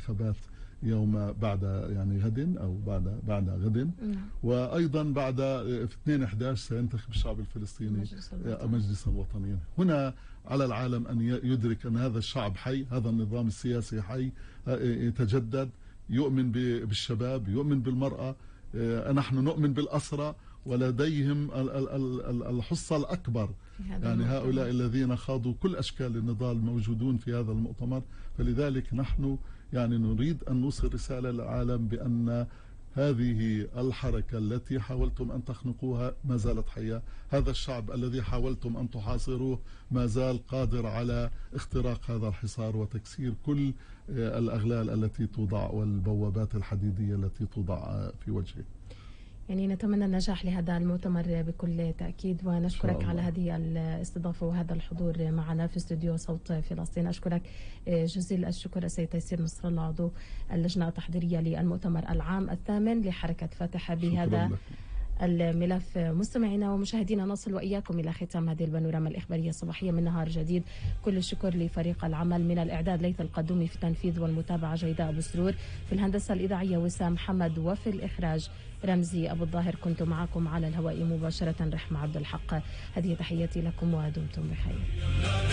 الانتخابات يوم بعد يعني غد أو بعد غد. وأيضا بعد في 2/11 سينتخب الشعب الفلسطيني مجلس الوطني. هنا على العالم أن يدرك أن هذا الشعب حي، هذا النظام السياسي حي، يتجدد، يؤمن بالشباب، يؤمن بالمرأة. نحن نؤمن بالأسرى ولديهم الحصة الأكبر، يعني هؤلاء الذين خاضوا كل أشكال النضال موجودون في هذا المؤتمر. فلذلك نحن يعني نريد أن نوصل رسالة للعالم بأن هذه الحركة التي حاولتم أن تخنقوها ما زالت حية. هذا الشعب الذي حاولتم أن تحاصروه ما زال قادر على اختراق هذا الحصار وتكسير كل الأغلال التي توضع والبوابات الحديدية التي توضع في وجهه. يعني نتمنى النجاح لهذا المؤتمر بكل تأكيد، ونشكرك على هذه الاستضافة وهذا الحضور معنا في استوديو صوت فلسطين. أشكرك جزيل الشكر السيد تيسير نصر الله، عضو اللجنة التحضيرية للمؤتمر العام الثامن لحركة فاتحة بهذا الملف. مستمعينا ومشاهدينا، نصل وإياكم إلى ختام هذه البانوراما الإخبارية الصباحية من نهار جديد. كل الشكر لفريق العمل، من الإعداد ليث القدومي، في التنفيذ والمتابعة جيداء أبو سرور، في الهندسة الإذاعية وسام محمد، وفي الإخراج رمزي أبو الظاهر. كنت معكم على الهواء مباشرة رحمة عبد الحق. هذه تحياتي لكم ودمتم بخير.